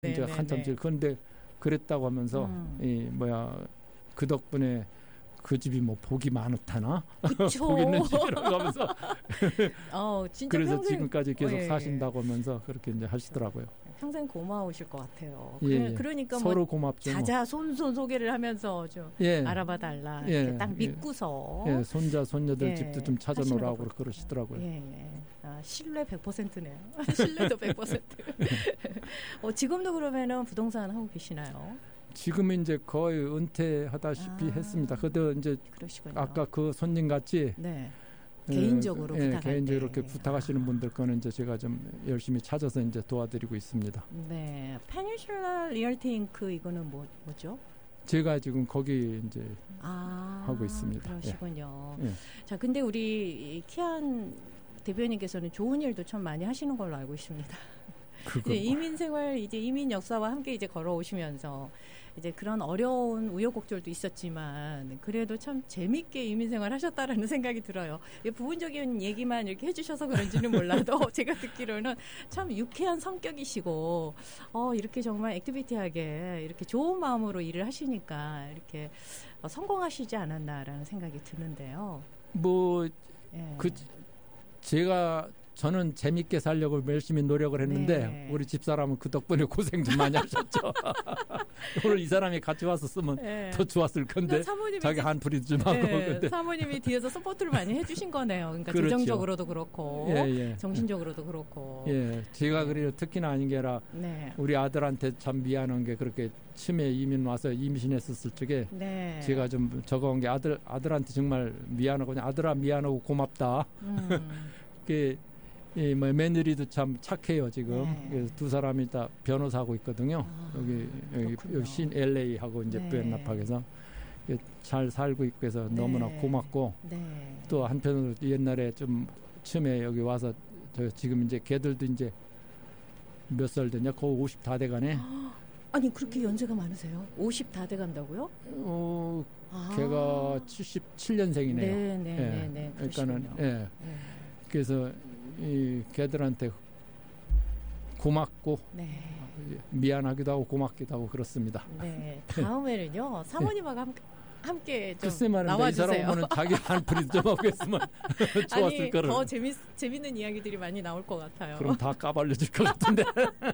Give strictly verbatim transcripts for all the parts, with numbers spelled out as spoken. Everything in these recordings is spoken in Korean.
네, 이제 네, 한참 네. 질 그런데 그랬다고 하면서 음. 이 뭐야 그 덕분에 그 집이 뭐 복이 많았다나 그쵸. 복 있는 집이라고 하면서 어, 진짜 그래서 평생, 지금까지 계속 어, 예, 사신다고 하면서 그렇게 이제 하시더라고요. 평생 고마우실 것 같아요. 예, 그래, 예. 그러니까 서로 뭐 고맙죠. 자자손손 소개를 하면서 좀 예. 알아봐 달라 예, 이렇게 딱 예. 믿고서 예, 손자 손녀들 예, 집도 좀 하시는 찾아놓으라고 거 그러시더라고요. 예, 예. 아, 신뢰 백 퍼센트네요. 신뢰도 백 퍼센트. 어, 지금도 그러면은 부동산 하고 계시나요? 지금 이제 거의 은퇴하다시피 아, 했습니다. 그래도 이제 그러시군요. 아까 그 손님 같이 네. 어, 개인적으로 예, 부탁할 개인적으로 때. 이렇게 부탁하시는 분들 거는 이제 제가 좀 열심히 찾아서 이제 도와드리고 있습니다. 네. 페니슐라 리얼티 잉크 이거는 뭐 뭐죠? 제가 지금 거기 이제 아, 하고 있습니다. 그러시군요. 예. 자, 근데 우리 이 키안 대변인께서는 좋은 일도 참 많이 하시는 걸로 알고 있습니다. 그거 이제 이민 생활, 이제 이민 역사와 함께 이제 걸어오시면서 이제 그런 어려운 우여곡절도 있었지만 그래도 참 재밌게 이민 생활 하셨다라는 생각이 들어요. 부분적인 얘기만 이렇게 해주셔서 그런지는 몰라도 제가 듣기로는 참 유쾌한 성격이시고 어, 이렇게 정말 액티비티하게 이렇게 좋은 마음으로 일을 하시니까 이렇게 어, 성공하시지 않았나라는 생각이 드는데요. 뭐 예. 그 제가 저는 재밌게 살려고 열심히 노력을 했는데 네. 우리 집사람은 그 덕분에 고생 좀 많이 하셨죠. 오늘 이 사람이 같이 왔었으면 네. 더 좋았을 건데 사모님이 자기 뒤- 한풀이도 좀 하고 네, 근데 사모님이 뒤에서 서포트를 많이 해주신 거네요. 그러니까 그렇죠. 재정적으로도 그렇고 예, 예. 정신적으로도 그렇고. 예, 제가 네. 그래도 특히나 아닌 게 아니라 네. 우리 아들한테 참 미안한 게 그렇게 처음에 이민 와서 임신했었을 적에 네. 제가 좀 적어온 게 아들 아들한테 정말 미안하고 그냥 아들아 미안하고 고맙다. 음. 그 이 뭐 며느리도 참 착해요 지금. 네. 그래서 두 사람이 다 변호사하고 있거든요. 아, 여기 여기, 그렇군요. 여기 신 엘에이 하고 이제 네. 부엔나팍에서 잘 살고 있고 해서 너무나 네. 고맙고 네. 또 한편으로 옛날에 좀 처음에 여기 와서 저 지금 이제 걔들도 이제 몇 살 됐냐? 거의 오십 다 돼가네. 아니 그렇게 연세가 많으세요? 오십 다 돼간다고요? 어, 아. 걔가 칠십칠 년생이네요. 네, 네, 네, 네. 그러니까는 그러시군요. 예. 네. 그래서 이 걔들한테 고맙고 네. 미안하기도 하고 고맙기도 하고 그렇습니다. 네. 다음에는요 사모님하고 함께, 함께 좀 글쎄 말입니다. 이 나와주세요. 사람 오면 자기 한풀이 좀 하고 했으면 좋았을 아니, 거를. 더 재밌, 재밌는 이야기들이 많이 나올 것 같아요. 그럼 다 까발려질 것 같은데.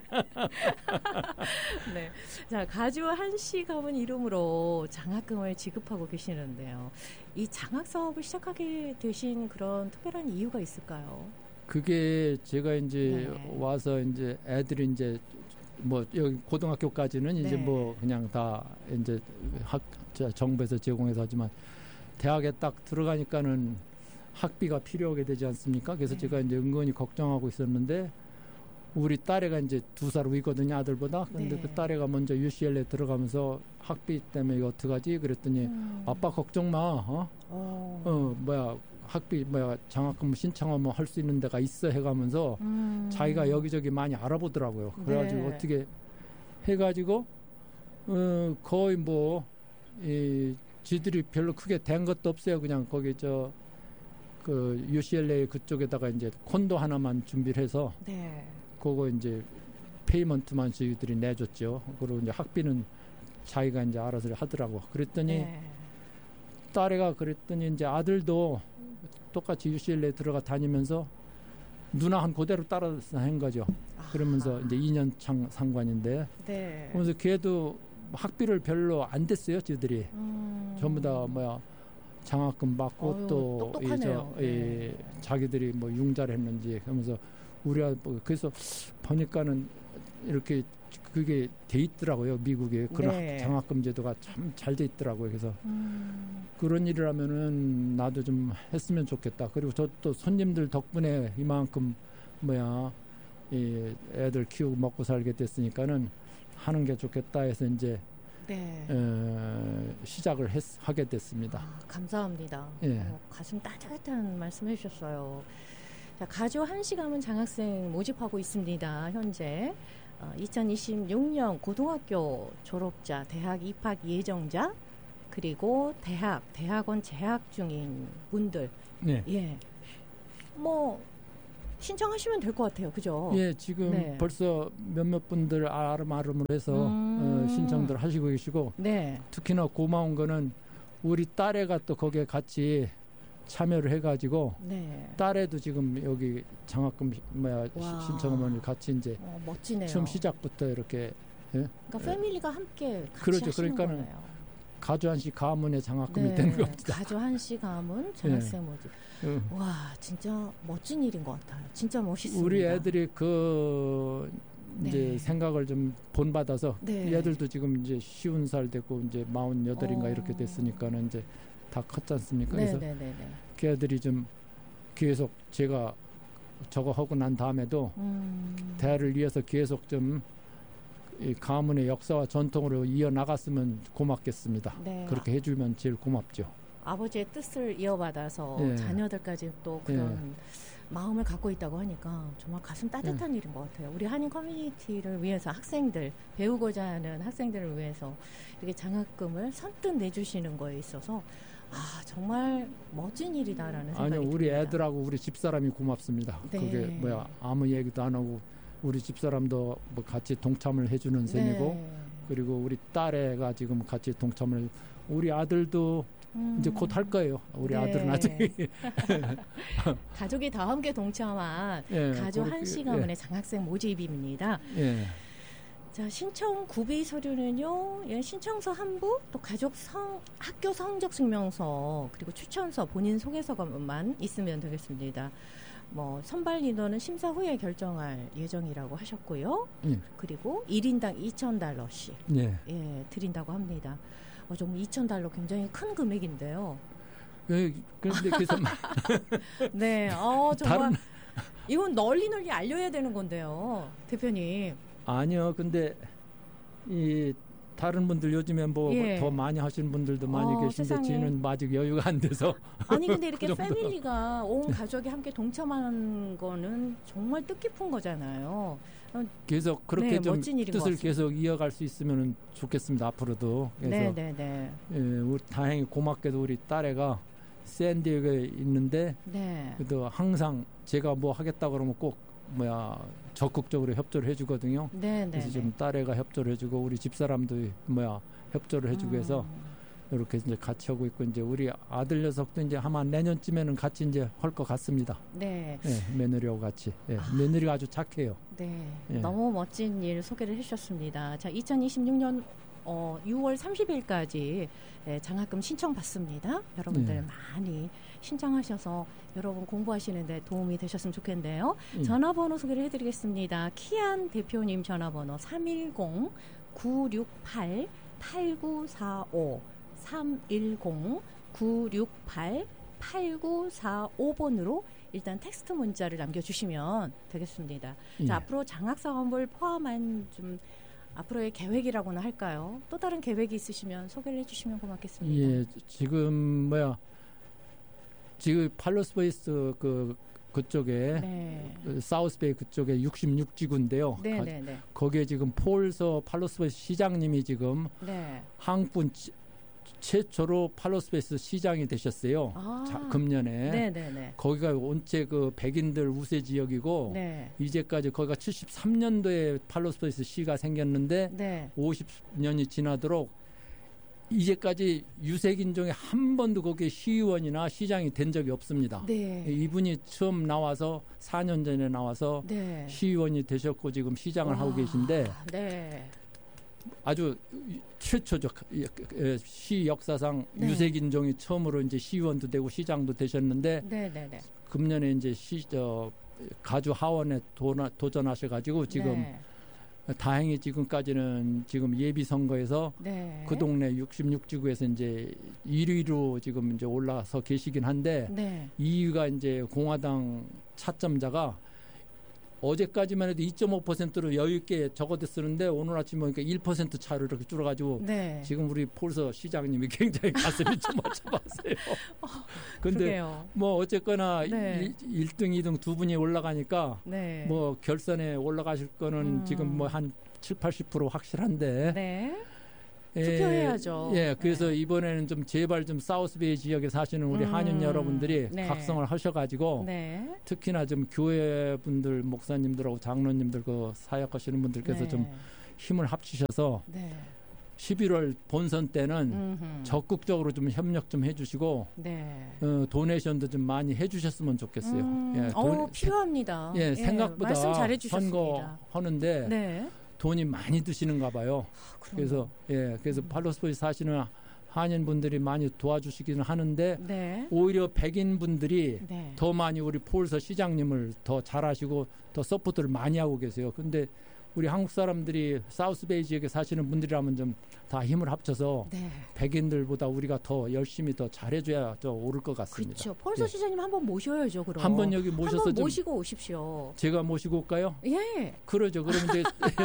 네. 자, 가주 한씨 가문 이름으로 장학금을 지급하고 계시는데요. 이 장학 사업을 시작하게 되신 그런 특별한 이유가 있을까요? 그게 제가 이제 네. 와서 이제 애들이 이제 뭐 여기 고등학교까지는 이제 네. 뭐 그냥 다 이제 학 저 정부에서 제공해서 하지만 대학에 딱 들어가니까는 학비가 필요하게 되지 않습니까? 그래서 네. 제가 이제 은근히 걱정하고 있었는데 우리 딸애가 이제 두 살 위거든요, 아들보다. 근데 네. 그 딸애가 먼저 유씨엘에 들어가면서 학비 때문에 이거 어떡하지? 그랬더니 음. 아빠 걱정 마. 어? 어. 어, 뭐야. 학비 뭐야 장학금 신청하면 할 수 있는 데가 있어 해가면서 음. 자기가 여기저기 많이 알아보더라고요. 그래가지고 네. 어떻게 해가지고 어, 거의 뭐 이 지들이 별로 크게 된 것도 없어요. 그냥 거기 저 그 유씨엘에이 그쪽에다가 이제 콘도 하나만 준비를 해서 네. 그거 이제 페이먼트만 저희들이 내줬죠. 그리고 이제 학비는 자기가 이제 알아서 하더라고. 그랬더니 네. 딸애가 그랬더니 이제 아들도 똑같이 유씨엘에이 들어가 다니면서 누나 한 그대로 따라서 한 거죠. 그러면서 아하. 이제 이 년 창 상관인데 네. 그래서 걔도 학비를 별로 안 됐어요, 저들이. 음. 전부 다 뭐야 장학금 받고 어휴, 또 똑똑하네요. 이 저, 이 네. 자기들이 뭐 융자를 했는지 하면서 우리 아들 그래서 보니까는 이렇게 그게 돼 있더라고요, 미국에 그런 네. 장학금 제도가 참 잘 돼 있더라고요. 그래서 음. 그런 일이라면은 나도 좀 했으면 좋겠다. 그리고 저 또 손님들 덕분에 이만큼 뭐야 이 애들 키우고 먹고 살게 됐으니까는 하는 게 좋겠다 해서 이제 네. 에, 시작을 했, 하게 됐습니다. 아, 감사합니다. 예. 어, 가슴 따뜻한 말씀 해주셨어요. 자, 가주 한씨 가문 장학생 모집하고 있습니다. 현재 어, 이천이십육 년 고등학교 졸업자, 대학 입학 예정자, 그리고 대학, 대학원 재학 중인 분들. 네. 예. 뭐 신청하시면 될 것 같아요. 그죠? 예, 지금 네. 벌써 몇몇 분들 아름아름으로 해서 음. 어, 신청들 하시고 계시고 네. 특히나 고마운 거는 우리 딸애가 또 거기에 같이 참여를 해가지고 네. 딸애도 지금 여기 장학금 뭐야 와. 신청하면 같이 이제 어, 멋지네요. 처음 시작부터 이렇게 예? 그러니까 패밀리가 함께 같이 그렇죠. 하시는 그러니까는 거네요. 가주 한시 가문의 장학금이 네. 되는 겁니다. 가주 한시 가문 장학생 모집. 응. 와, 진짜 멋진 일인 것 같아요. 진짜 멋있습니다. 우리 애들이 그 이제 네. 생각을 좀 본받아서 네. 얘들도 지금 이제 쉬운 살 되고 이제 마흔여덟인가 어. 이렇게 됐으니까는 이제 다 컸지 않습니까? 네, 그래서 네, 네, 네. 걔들이 좀 계속 제가 저거 하고 난 다음에도 음. 대를 위해서 계속 좀 이 가문의 역사와 전통으로 이어 나갔으면 고맙겠습니다. 네. 그렇게 해주면 제일 고맙죠. 아버지의 뜻을 이어받아서 예. 자녀들까지 또 그런 마음을 갖고 있다고 하니까 정말 가슴 따뜻한 일인 것 같아요. 우리 한인 커뮤니티를 위해서 학생들, 배우고자 하는 학생들을 위해서 이렇게 장학금을 선뜻 내주시는 거에 있어서 아, 정말 멋진 일이다라는 생각이 아니요, 우리 듭니다. 애들하고 우리 집사람이 고맙습니다. 네. 그게 뭐야 아무 얘기도 안 하고 우리 집사람도 뭐 같이 동참을 해주는 셈이고 네. 그리고 우리 딸애가 지금 같이 동참을 우리 아들도 음. 이제 곧 할 거예요. 우리 네. 아들은 아직 가족이 다 함께 동참한 예, 가주 그렇게, 한시 가문의 장학생 모집입니다. 예. 자, 신청 구비 서류는요. 예, 신청서 한 부, 또 가족 성, 학교 성적 증명서, 그리고 추천서, 본인 소개서만 있으면 되겠습니다. 뭐 선발 인원은 심사 후에 결정할 예정이라고 하셨고요. 예. 그리고 일 인당 이천 달러씩 예. 예, 드린다고 합니다. 어, 정말 이천 달러 굉장히 큰 금액인데요. 예, 그런데 그래서 네, 어, 정말 다른 이건 널리 널리 알려야 되는 건데요, 대표님. 아니요, 근데 이 다른 분들 요즘에 뭐 더 예. 많이 하시는 분들도 많이 어, 계신데 세상에. 저는 아직 여유가 안 돼서 아니 근데 이렇게 그 정도. 패밀리가 온 가족이 함께 동참하는 거는 정말 뜻깊은 거잖아요. 계속 그렇게 네, 좀 멋진 일인 것 뜻을 같습니다. 계속 이어갈 수 있으면 좋겠습니다. 앞으로도. 그래서 네, 네, 네. 예, 우리 다행히 고맙게도 우리 딸애가 샌디에고에 있는데 네. 그래도 항상 제가 뭐 하겠다 그러면 꼭 뭐야 적극적으로 협조를 해주거든요. 네, 네. 그래서 지금 딸애가 협조를 해주고 우리 집사람도 뭐야 협조를 해주고 해서 이렇게 이제 같이 하고 있고 이제 우리 아들 녀석도 이제 아마 내년쯤에는 같이 이제 할 것 같습니다. 네. 예, 며느리하고 같이. 예, 며느리가 아주 착해요. 네. 예. 너무 멋진 일 소개를 해주셨습니다. 자, 이천이십육 년 어, 유월 삼십일까지 예, 장학금 신청 받습니다. 여러분들 예. 많이 신청하셔서 여러분 공부하시는데 도움이 되셨으면 좋겠는데요. 예. 전화번호 소개를 해드리겠습니다. 키안 대표님 전화번호 삼일공 구육팔 팔구사오 삼일공 구육팔 팔구사오 번으로 일단 텍스트 문자를 남겨주시면 되겠습니다. 예. 자, 앞으로 장학사업을 포함한 좀 앞으로의 계획이라고나 할까요? 또 다른 계획이 있으시면 소개를 해주시면 고맙겠습니다. 예, 지금 뭐야 지금 팔로스베이스 그 그쪽에 네. 그 사우스베이 그쪽에 육십육 지구인데요. 네, 네, 네. 거기에 지금 폴서 팔로스베이스 시장님이 지금 네. 한국분 치- 최초로 팔로스베이스 시장이 되셨어요. 아. 자, 금년에. 네, 네, 네. 거기가 온체 그 백인들 우세 지역이고 네. 이제까지 거기가 칠십삼 년도에 팔로스베이스 시가 생겼는데 네. 오십 년이 지나도록 이제까지 유색인 중에 한 번도 거기에 시의원이나 시장이 된 적이 없습니다. 네. 이분이 처음 나와서 사 년 전에 나와서 네. 시의원이 되셨고 지금 시장을 와, 하고 계신데 네. 아주 최초적 시 역사상 네. 유색인종이 처음으로 이제 시의원도 되고 시장도 되셨는데 네, 네, 네. 금년에 이제 시 저 가주 하원에 도나, 도전하셔가지고 지금 네. 다행히 지금까지는 지금 예비 선거에서 네. 그 동네 육십육 지구에서 이제 일 위로 지금 이제 올라서 계시긴 한데 네. 이 위가 이제 공화당 차점자가 어제까지만 해도 이 점 오 퍼센트로 여유 있게 적어댔었는데 오늘 아침 보니까 일 퍼센트 차로 이렇게 줄어가지고 네. 지금 우리 폴서 시장님이 굉장히 가슴이 좀 아파봤어요. 근데 그러게요. 뭐 어쨌거나 네. 일 등, 이 등 두 분이 올라가니까 네. 뭐 결선에 올라가실 거는 음. 지금 뭐 한 칠, 팔십 퍼센트 확실한데 네. 투표해야죠. 예, 그래서 네. 이번에는 좀 제발 좀 사우스베이 지역에 사시는 우리 음, 한인 여러분들이 네. 각성을 하셔가지고 네. 특히나 좀 교회 분들, 목사님들하고 장로님들 그 사역하시는 분들께서 네. 좀 힘을 합치셔서 네. 십일월 본선 때는 음흠. 적극적으로 좀 협력 좀 해주시고 네. 어, 도네이션도 좀 많이 해주셨으면 좋겠어요. 음, 예, 어, 돈- 필요합니다. 예, 생각보다 말씀 잘해주셨습니다. 선거 하는데 네. 돈이 많이 드시는가 봐요. 그럼요. 그래서 예, 그래서 음. 팔로스포에 사시는 한인 분들이 많이 도와주시기는 하는데 네. 오히려 백인 분들이 네. 더 많이 우리 폴서 시장님을 더 잘하시고 더 서포트를 많이 하고 계세요. 근데 우리 한국 사람들이 사우스베이 지역에 사시는 분들이라면 좀 다 힘을 합쳐서 네. 백인들보다 우리가 더 열심히 더 잘해줘야 더 오를 것 같습니다. 그렇죠. 폴서 예. 시장님 한번 모셔야죠. 그럼 한번 여기 모셔서 한번 좀 모시고 오십시오. 제가 모시고 올까요? 예. 그러죠. 그럼 이제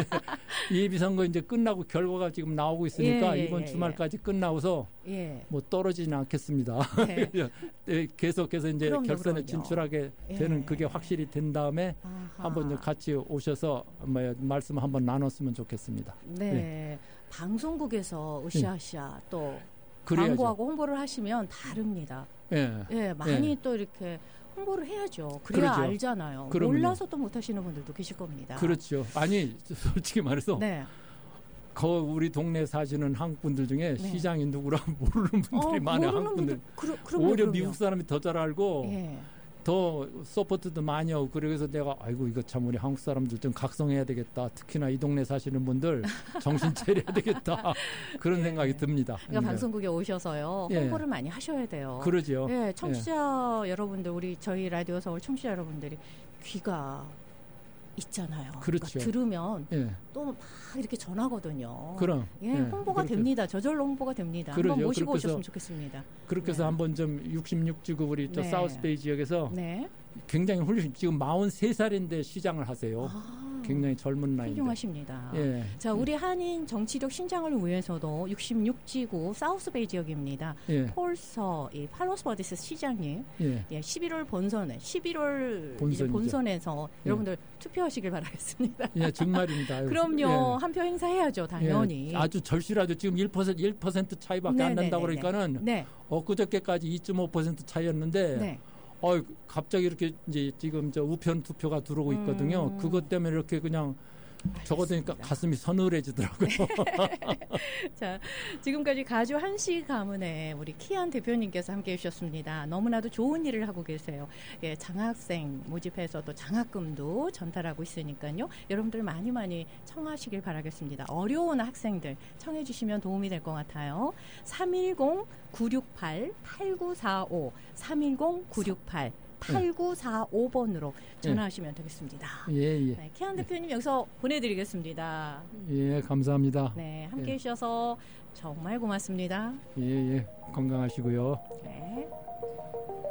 예비 선거 이제 끝나고 결과가 지금 나오고 있으니까 예, 예, 이번 예, 주말까지 끝나고서 예. 뭐 떨어지지는 않겠습니다. 네. 예, 계속해서 이제 그럼요, 결선에 그럼요. 진출하게 예. 되는 그게 확실히 된 다음에 아하. 한번 이제 같이 오셔서 뭐 말씀 한번 나눴으면 좋겠습니다. 네. 방송국에서 으쌰으쌰 또 그래야죠. 광고하고 홍보를 하시면 다릅니다. 예. 예, 많이 예. 또 이렇게 홍보를 해야죠. 그래야 그러죠. 알잖아요. 그럼요. 몰라서 또 못하시는 분들도 계실 겁니다. 그렇죠. 아니 솔직히 말해서 네. 그 우리 동네 사시는 한국 분들 중에 네. 시장이 누구라 모르는 분들이 어, 많아요. 모르는 한국 분들. 분들, 그러, 그럼요, 오히려 그럼요. 미국 사람이 더 잘 알고 예. 더 서포트도 많이 하고 그래서 내가 아이고 이거 참 우리 한국 사람들 좀 각성해야 되겠다. 특히나 이 동네 사시는 분들 정신 차려야 되겠다. 그런 예. 생각이 듭니다. 그러니까 방송국에 오셔서요. 예. 홍보를 많이 하셔야 돼요. 그러죠. 예, 청취자 여러분들, 우리 저희 라디오 서울 청취자 여러분들이 귀가 있잖아요. 그렇죠. 그러니까 들으면 예. 또 막 이렇게 전하거든요. 그럼 예, 예. 홍보가 그렇게, 됩니다. 저절로 홍보가 됩니다. 그러죠. 한번 모시고 그렇게 해서- 오셨으면 좋겠습니다. 그렇게 해서 네. 한번 좀 육십육 지구 우리 저 네. 사우스베이 지역에서 네. 굉장히 훌륭 지금 마흔세 살인데 시장을 하세요. 아, 굉장히 젊은 나이인데. 훌륭하십니다. 예. 자, 우리 한인 정치력 신장을 위해서도 육십육 지구 사우스베이 지역입니다. 예. 폴서 이 팔로스버디스 시장님, 예. 예, 십일월 본선에 십일월 이제 본선이죠. 본선에서 예. 여러분들 투표하시길 바라겠습니다. 예, 정말입니다. 아유, 그럼요, 예. 한 표 행사해야죠, 당연히. 예, 아주 절실하죠. 지금 일 퍼센트 일 퍼센트 차이밖에 안 네, 난다고 네, 네, 그러니까는 네, 엊그저께까지 이 점 오 퍼센트 차이였는데 네. 어, 갑자기 이렇게 이제 지금 저 우편 투표가 들어오고 있거든요. 음. 그것 때문에 이렇게 그냥 저거 되니까 알겠습니다. 가슴이 서늘해지더라고요. 자, 지금까지 가주 한시 가문의 우리 키안 대표님께서 함께해 주셨습니다. 너무나도 좋은 일을 하고 계세요. 예, 장학생 모집해서 또 장학금도 전달하고 있으니까요. 여러분들 많이 많이 청하시길 바라겠습니다. 어려운 학생들 청해 주시면 도움이 될 것 같아요. 삼일공 구육팔 팔구사오 삼일공 구육팔 팔구사오 번으로 전화하시면 되겠습니다. 예, 예. 네, 키안 대표님 여기서 보내드리겠습니다. 예, 감사합니다. 네, 함께 예. 해주셔서 정말 고맙습니다. 예, 예. 건강하시고요. 네.